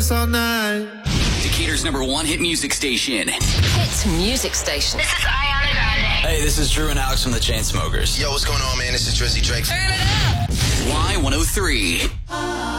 dance all night. Decatur's #1 hit music station. Hit music station. This is Ariana Grande. Hey, this is Drew and Alex from the Chainsmokers. Yo, what's going on, man? This is Drizzy Drake. Turn it up. Y103.